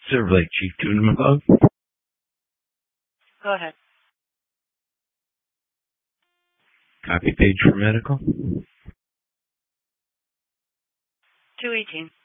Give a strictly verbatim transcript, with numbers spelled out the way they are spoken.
Silver Lake Chief Tuna McClung. Go ahead. Copy page for medical. two eighteen.